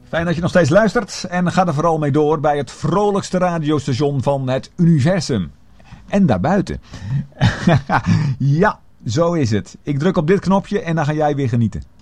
Fijn dat je nog steeds luistert en ga er vooral mee door bij het vrolijkste radiostation van het universum. En daarbuiten. Ja, zo is het. Ik druk op dit knopje en dan ga jij weer genieten.